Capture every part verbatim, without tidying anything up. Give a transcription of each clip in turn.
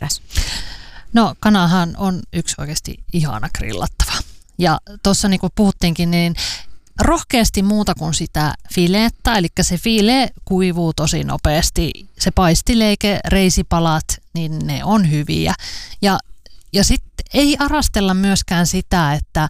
teräs? No kanahan on yksi oikeasti ihana grillattava. Ja tuossa niin kuin puhuttiinkin, niin rohkeasti muuta kuin sitä filettä, eli se file kuivuu tosi nopeasti. Se paistileike, reisipalat, niin ne on hyviä. Ja, ja sitten ei arastella myöskään sitä, että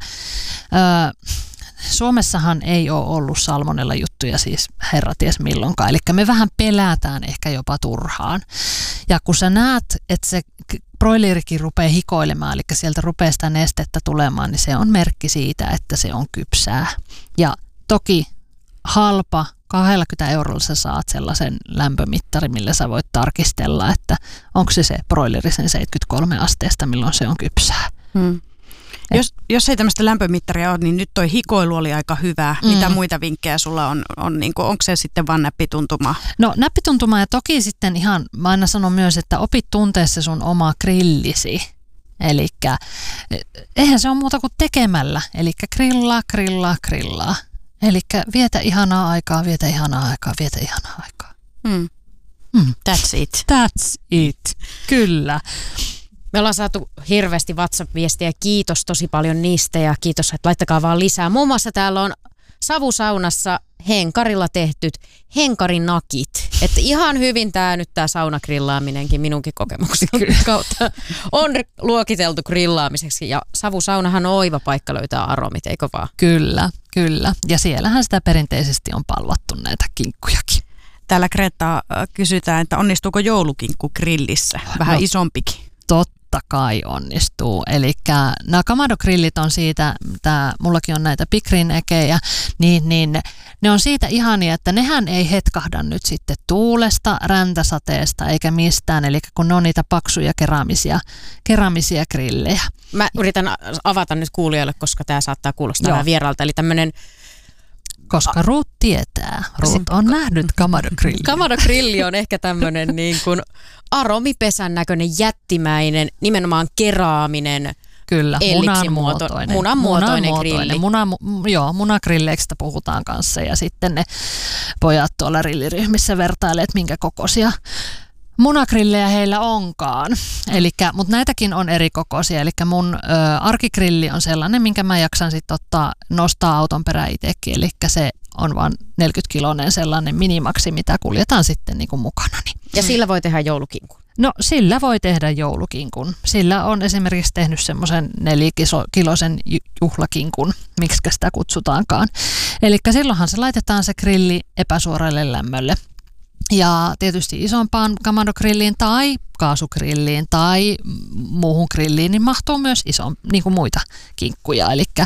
ö, Suomessahan ei ole ollut salmonella juttuja siis herra ties milloinkaan, eli me vähän pelätään ehkä jopa turhaan. Ja kun sä näet, että se broilerikin rupeaa hikoilemaan, eli sieltä rupeaa sitä nestettä tulemaan, niin se on merkki siitä, että se on kypsää. Ja toki halpa, kaksikymmentä eurolla sä saat sellaisen lämpömittarin, millä sä voit tarkistella, että onko se se broileri sen seitsemänkymmentäkolme asteesta, milloin se on kypsää. Hmm. Jos, jos ei tämmöistä lämpömittaria ole, niin nyt toi hikoilu oli aika hyvä. Mm. Mitä muita vinkkejä sulla on? on niin kuin, onko se sitten vaan näppituntuma? No näppituntuma ja toki sitten ihan, mä aina sanon myös, että opit tuntea se sun oma grillisi. Elikkä eihän se ole muuta kuin tekemällä. Elikkä grillaa, grillaa, grillaa. Elikkä vietä ihanaa aikaa, vietä ihanaa aikaa, vietä ihanaa aikaa. Mm. Mm. That's it. That's it. Kyllä. Me ollaan saatu hirveästi WhatsApp-viestiä. Kiitos tosi paljon niistä ja kiitos, että laittakaa vaan lisää. Muun muassa täällä on savusaunassa henkarilla tehtyt henkarinakit. Että ihan hyvin tämä nyt tämä saunagrillaaminenkin minunkin kokemukseni kautta on luokiteltu grillaamiseksi. Ja savusaunahan on oiva paikka löytää aromit, eikö vaan? Kyllä, kyllä. Ja siellähän sitä perinteisesti on palvattu näitä kinkkujakin. Täällä Greta kysytään, että onnistuuko joulukinkku grillissä? Vähän no. isompikin. Totta kai onnistuu. Eli nämä Kamado-grillit on siitä, tää, mullakin on näitä pikrinekejä, niin, niin ne on siitä ihania, että nehän ei hetkahda nyt sitten tuulesta, räntäsateesta eikä mistään. Eli kun ne on niitä paksuja keraamisia, keraamisia grillejä. Mä yritän avata nyt kuulijoille, koska tämä saattaa kuulostaa vähän vieraalta. Eli tämmöinen Koska Ruut tietää. Ruut on nähnyt Kamado-grillin. Kamado-grilli on ehkä tämmöinen niin kuin aromipesän näköinen jättimäinen, nimenomaan keraaminen. Kyllä, munanmuotoinen. Munanmuotoinen grilli. Muna, joo, munagrilleistä puhutaan kanssa ja sitten ne pojat tuolla grilliryhmissä vertailee, että minkä kokoisia munagrillejä heillä onkaan. Elikkä, mutta näitäkin on eri kokoisia. Eli mun ö, arkigrilli on sellainen, minkä mä jaksan sitten ottaa, nostaa auton perään itsekin. Eli se on vain neljäkymmenkiloinen sellainen minimaksi, mitä kuljetaan sitten niin kuin mukanani. Ja sillä voi tehdä joulukinkun? No sillä voi tehdä joulukinkun. Sillä on esimerkiksi tehnyt semmoisen nelikilosen juhlakinkun, miksi sitä kutsutaankaan. Eli silloinhan se laitetaan se grilli epäsuoralle lämmölle. Ja tietysti isompaan Kamado-grilliin tai kaasugrilliin tai muuhun grilliin niin mahtuu myös iso, niin kuin muita kinkkuja. Eli ö,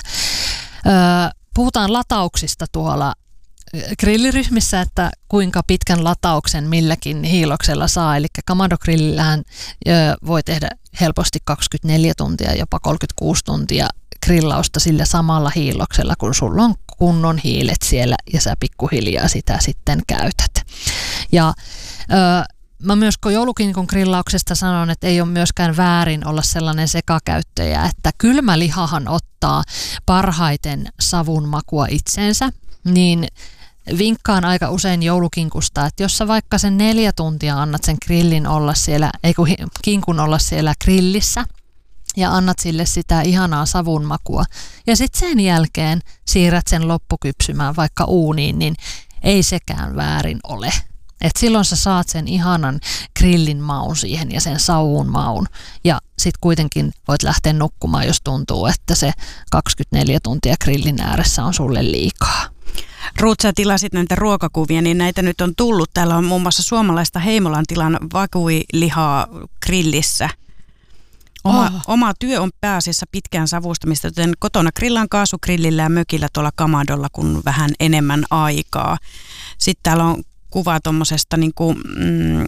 puhutaan latauksista tuolla grilliryhmissä, että kuinka pitkän latauksen milläkin hiiloksella saa. Eli Kamado-grillillähän ö, voi tehdä helposti kaksikymmentäneljä tuntia, jopa kolmekymmentäkuusi tuntia grillausta sillä samalla hiiloksella, kun sulla on kunnon hiilet siellä ja sä pikkuhiljaa sitä sitten käytät. Ja ö, mä myös kun joulukinkun grillauksesta sanon, että ei ole myöskään väärin olla sellainen sekakäyttäjä, että kylmä lihahan ottaa parhaiten savun makua itseensä, niin vinkkaan aika usein joulukinkusta, että jos sä vaikka sen neljä tuntia annat sen grillin olla siellä, ei kun kinkun olla siellä grillissä, ja annat sille sitä ihanaa savun makua. Ja sitten sen jälkeen siirrät sen loppukypsymään vaikka uuniin, niin ei sekään väärin ole. Et silloin sä saat sen ihanan grillin maun siihen ja sen savun maun. Ja sitten kuitenkin voit lähteä nukkumaan, jos tuntuu, että se kaksikymmentäneljä tuntia grillin ääressä on sulle liikaa. Ruut, sä tilasit näitä ruokakuvia, niin näitä nyt on tullut. Täällä on muun muassa suomalaista Heimolan tilan vakuilihaa grillissä. Oma, oh. oma työ on pääasiassa pitkään savustamista, joten kotona grillaan kaasugrillillä ja mökillä tuolla Kamadolla, kun vähän enemmän aikaa. Sitten täällä on kuva tuommoisesta, niin kuin, mm,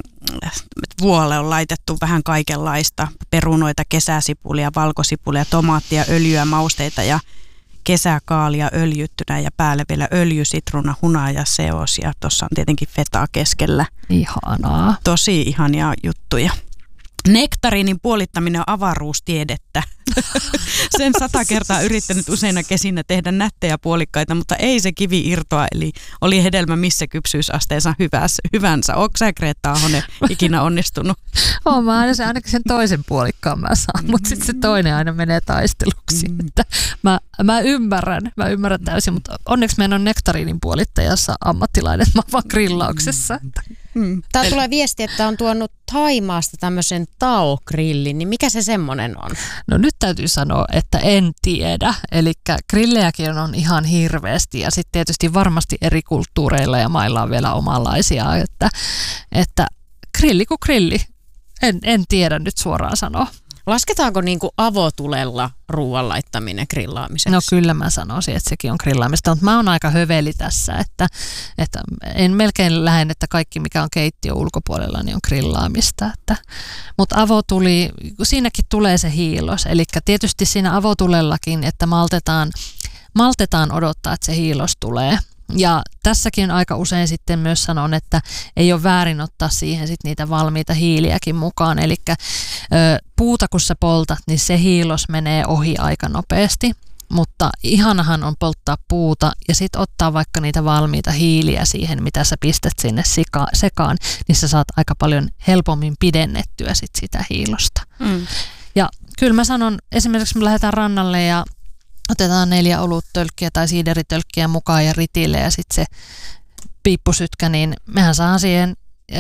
vuolle on laitettu vähän kaikenlaista. Perunoita, kesäsipulia, valkosipulia, tomaattia, öljyä, mausteita ja kesäkaalia öljyttynä ja päälle vielä öljy, sitruuna, huna ja seos. Ja tuossa on tietenkin fetaa keskellä. Ihanaa. Tosi ihania juttuja. Nektariinin puolittaminen on avaruustiedettä. Sen sata kertaa yrittänyt useina kesinä tehdä nättejä puolikkaita, mutta ei se kivi irtoa, eli oli hedelmä missä kypsyysasteensa hyvänsä. hyvänsä. Ootko sä, Kreetta Ahonen, ikinä onnistunut? Oon mä aina se, ainakin sen toisen puolikkaan mä saan, mutta sitten se toinen aina menee taisteluksi. Mm. Että mä, mä ymmärrän, mä ymmärrän täysin, mutta onneksi meidän on nektariinin puolittajassa ammattilainen, mä oon vaan grillauksessa. Mm. Täällä tulee viesti, että on tuonut Thaimaasta tämmöisen Tao-grillin, niin mikä se semmoinen on? No nyt täytyy sanoa, että en tiedä. Eli grillejäkin on ihan hirveästi ja sitten tietysti varmasti eri kulttuureilla ja mailla on vielä omanlaisia, että, että grilli kuin grilli. En, en tiedä nyt suoraan sanoa. Lasketaanko niinku avotulella ruoan laittaminen grillaamiseksi? No kyllä mä sanoisin, että sekin on grillaamista, mutta mä oon aika höveli tässä, että, että en melkein lähden, että kaikki mikä on keittiön ulkopuolella niin on grillaamista. Että, mutta avotuli, siinäkin tulee se hiilos, eli tietysti siinä avotulellakin, että maltetaan, maltetaan odottaa, että se hiilos tulee. Ja tässäkin aika usein sitten myös sanon, että ei ole väärin ottaa siihen sit niitä valmiita hiiliäkin mukaan. Eli ö, puuta kun sä poltat, niin se hiilos menee ohi aika nopeasti. Mutta ihanahan on polttaa puuta ja sitten ottaa vaikka niitä valmiita hiiliä siihen, mitä sä pistät sinne sika- sekaan, niin sä saat aika paljon helpommin pidennettyä sit sitä hiilosta. Mm. Ja kyllä mä sanon, esimerkiksi me lähdetään rannalle ja otetaan neljä oluttölkkiä tai siideritölkkiä mukaan ja ritille ja sitten se piippusytkä, niin mehän saadaan siihen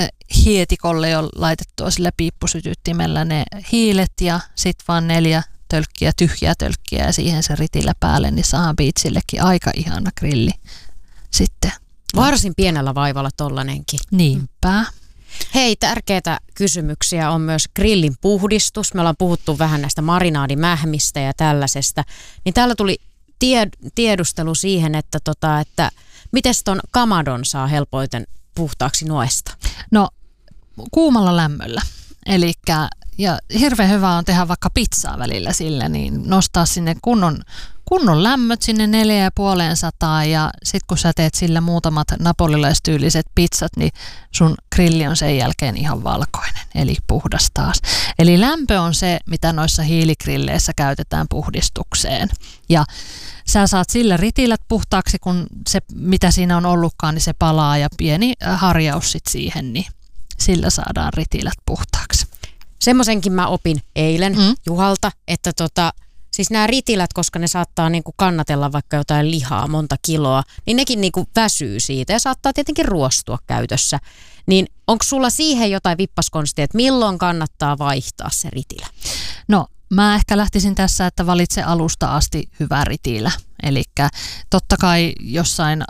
hietikolle jo laitettua sillä piippusytyttimellä ne hiilet ja sitten vaan neljä tölkkiä, tyhjää tölkkiä ja siihen se ritillä päälle, niin saadaan biitsillekin aika ihana grilli sitten. Varsin pienellä vaivalla tollanenkin. Niinpä. Hei, tärkeitä kysymyksiä on myös grillin puhdistus. Me ollaan puhuttu vähän näistä marinaadimähmistä ja tällaisesta. Niin täällä tuli tie, tiedustelu siihen, että, tota, että miten ton kamadon saa helpoiten puhtaaksi nuesta? No kuumalla lämmöllä. Elikkä, ja hirveän hyvä on tehdä vaikka pizzaa välillä sillä, niin nostaa sinne kunnon, kunnon lämmöt sinne neljä ja puoleen sataa ja sit kun sä teet sillä muutamat napolilaistyyliset pizzat, niin sun grilli on sen jälkeen ihan valkoinen, eli puhdas taas. Eli lämpö on se, mitä noissa hiiligrilleissä käytetään puhdistukseen. Ja sä saat sillä ritilät puhtaaksi, kun se mitä siinä on ollutkaan, niin se palaa ja pieni harjaus sit siihen, niin sillä saadaan ritilät puhtaaksi. Semmoisenkin mä opin eilen mm. Juhalta, että tota, siis nämä ritilät, koska ne saattaa niinku kannatella vaikka jotain lihaa monta kiloa, niin nekin niinku väsyy siitä ja saattaa tietenkin ruostua käytössä. Niin onko sulla siihen jotain vippaskonstia, että milloin kannattaa vaihtaa se ritilä? No mä ehkä lähtisin tässä, että valitse alusta asti hyvä ritilä. Eli totta kai jossain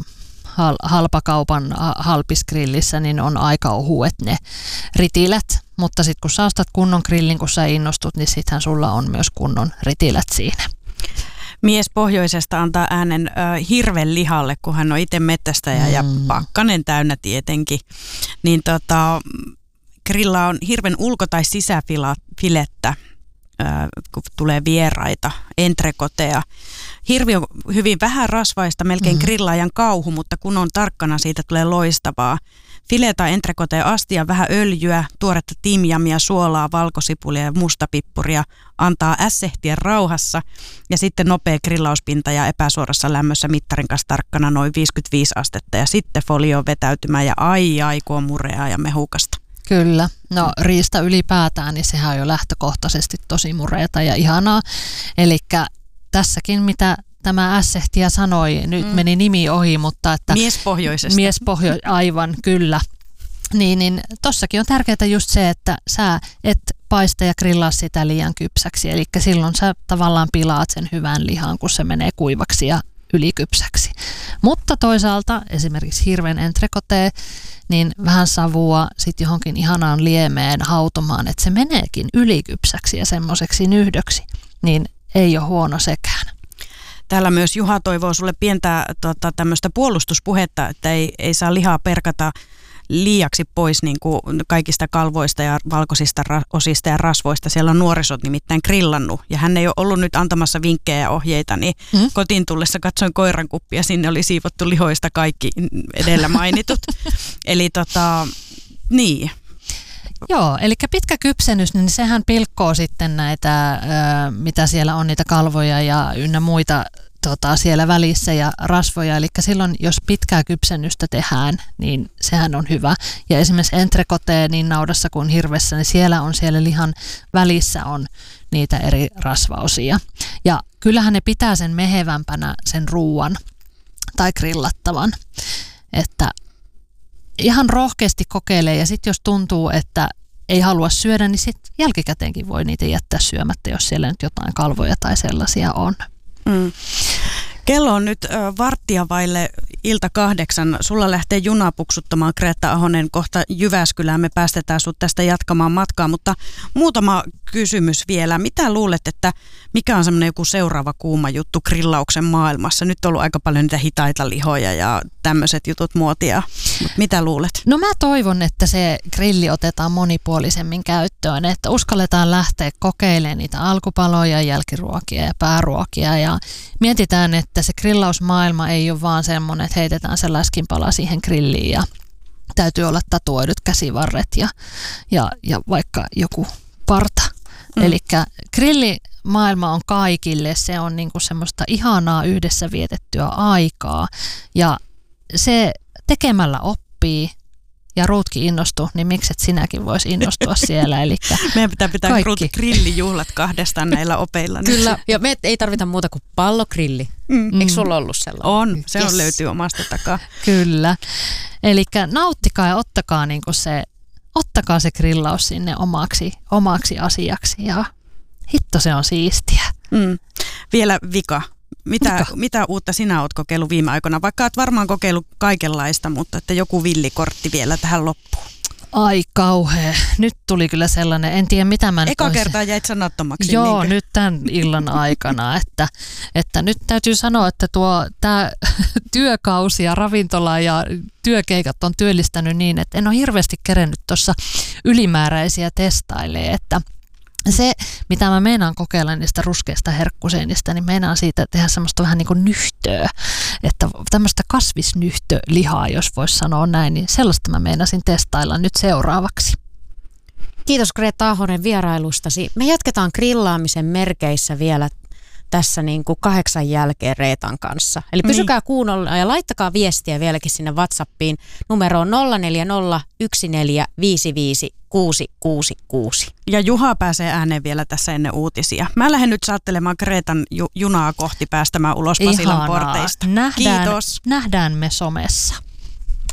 halpakaupan halpisgrillissä niin on aika ohuet ne ritilät, mutta sitten kun sä ostat kunnon grillin, kun sä innostut, niin sittenhän sulla on myös kunnon ritilät siinä. Mies pohjoisesta antaa äänen äh, hirven lihalle, kun hän on itse metsästäjä mm. ja pakkanen täynnä tietenkin. Niin tota, grilla on hirven ulko- tai sisäfilettä, äh, kun tulee vieraita, entrekoteja. Hirvi on hyvin vähän rasvaista, melkein mm-hmm. grillaajan kauhu, mutta kun on tarkkana, siitä tulee loistavaa. File tai entrekote astia, vähän öljyä, tuoretta timjamia, suolaa, valkosipulia ja mustapippuria. Antaa ässehtiä rauhassa ja sitten nopea grillauspinta ja epäsuorassa lämmössä mittarin kanssa tarkkana noin viisikymmentäviisi astetta. Ja sitten folio vetäytymään ja ai ai kun on mureaa ja mehukasta. Kyllä. No riista ylipäätään, niin sehän on jo lähtökohtaisesti tosi mureata ja ihanaa. Elikkä tässäkin, mitä tämä ässehtiä sanoi, nyt mm. meni nimi ohi, mutta että... Miespohjoisesta. Miespohjo, aivan, kyllä. Niin, niin tossakin on tärkeää just se, että sä et paista ja grillaa sitä liian kypsäksi, eli silloin sä tavallaan pilaat sen hyvän lihan, kun se menee kuivaksi ja ylikypsäksi. Mutta toisaalta esimerkiksi hirven entrecote, niin vähän savua sitten johonkin ihanaan liemeen hautomaan, että se meneekin ylikypsäksi ja semmoiseksi nyhdöksi, niin ei ole huono sekään. Täällä myös Juha toivoo sulle pientä tota, tämmöistä puolustuspuhetta, että ei, ei saa lihaa perkata liiaksi pois niin kuin kaikista kalvoista ja valkoisista ra- osista ja rasvoista. Siellä on nuorisot nimittäin grillannut ja hän ei ole ollut nyt antamassa vinkkejä ja ohjeita, niin mm. kotiin tullessa katsoin koirankuppia, sinne oli siivottu lihoista kaikki edellä mainitut. Eli tota, niin. Joo, eli pitkä kypsennys, niin sehän pilkkoo sitten näitä, mitä siellä on, niitä kalvoja ja ynnä muita tota, siellä välissä ja rasvoja. Eli silloin, jos pitkää kypsennystä tehdään, niin sehän on hyvä. Ja esimerkiksi entrecôte niin naudassa kuin hirvessä, niin siellä on siellä lihan välissä on niitä eri rasvaosia. Ja kyllähän ne pitää sen mehevämpänä sen ruuan tai grillattavan, että ihan rohkeasti kokeilee ja sitten jos tuntuu, että ei halua syödä, niin sitten jälkikäteenkin voi niitä jättää syömättä, jos siellä nyt jotain kalvoja tai sellaisia on. Mm. Kello on nyt ö, varttia vaille ilta kahdeksan. Sulla lähtee juna puksuttamaan, Greta Ahonen, kohta Jyväskylään. Me päästetään sut tästä jatkamaan matkaa, mutta muutama kysymys vielä. Mitä luulet, että mikä on semmoinen joku seuraava kuuma juttu grillauksen maailmassa? Nyt on ollut aika paljon niitä hitaita lihoja ja tämmöiset jutut muotia. Mut mitä luulet? No mä toivon, että se grilli otetaan monipuolisemmin käyttöön, että uskalletaan lähteä kokeilemaan niitä alkupaloja, jälkiruokia ja pääruokia ja mietitään, että se grillausmaailma ei ole vaan semmoinen, että heitetään se läskinpala siihen grilliin ja täytyy olla tatuoidut käsivarret ja, ja, ja vaikka joku parta. Mm. Eli grillimaailma on kaikille, se on niinku semmoista ihanaa yhdessä vietettyä aikaa ja se tekemällä oppii ja Ruutkin innostui, niin mikset sinäkin vois innostua siellä. Elikkä meidän pitää pitää Ruut grillijuhlat kahdestaan näillä opeilla. Kyllä, ja me ei tarvita muuta kuin pallogrilli. Mm. Eikö sulla ollut sellainen? On, se yes. on löytyy omasta takaa. Kyllä, elikkä nauttikaa ja ottakaa, niinku se, ottakaa se grillaus sinne omaksi, omaksi asiaksi ja hitto se on siistiä. Mm. Vielä vika. Mitä, mitä uutta sinä olet kokeillut viime aikoina? Vaikka olet varmaan kokeillut kaikenlaista, mutta että joku villikortti vielä tähän loppuun. Ai kauhea. Nyt tuli kyllä sellainen, en tiedä mitä mä nyt Eka olisi... kertaa jäit sanattomaksi. Joo, niinkö? nyt tämän illan aikana. Että, että nyt täytyy sanoa, että tuo tämä työkausi ja ravintola ja työkeikat on työllistänyt niin, että en ole hirveästi kerennyt tuossa ylimääräisiä testailemaan, että se, mitä mä meinaan kokeilla niistä ruskeista herkkuseinistä, niin meinaan siitä tehdä semmoista vähän niin kuin nyhtöä, että tämmöistä kasvisnyhtölihaa, jos voisi sanoa näin, niin sellaista mä meinasin testailla nyt seuraavaksi. Kiitos Greta Ahonen vierailustasi. Me jatketaan grillaamisen merkeissä vielä tässä niin kuin kahdeksan jälkeen Reetan kanssa. Eli pysykää niin kuunnella ja laittakaa viestiä vieläkin sinne WhatsAppiin numeroon nolla neljä nolla yksi neljä viisi viisi kuusi kuusi kuusi. Ja Juha pääsee ääneen vielä tässä ennen uutisia. Mä lähden nyt saattelemaan Gretan ju- junaa kohti päästämään ulos Pasilan porteista. Nähdään, Kiitos. Nähdään me somessa.